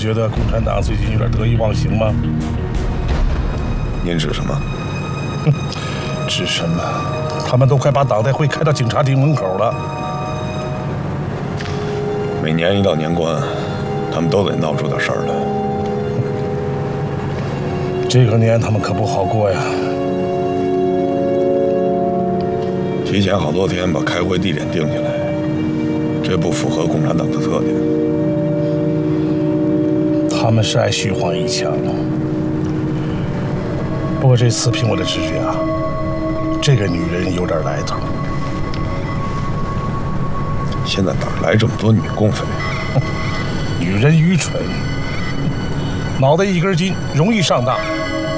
觉得共产党最近有点得意忘形吗？ 您指什么？ 指什么？他们都快把党代会开到警察厅门口了。 每年一到年关，他们都得闹出点事儿来。 这个年他们可不好过呀。 提前好多天把开会地点定下来，这不符合共产党的特点。 他们是爱虚晃一枪，不过这次凭我的直觉啊，这个女人有点来头。 现在哪来这么多女共匪？ 女人愚蠢，脑袋一根筋，容易上当。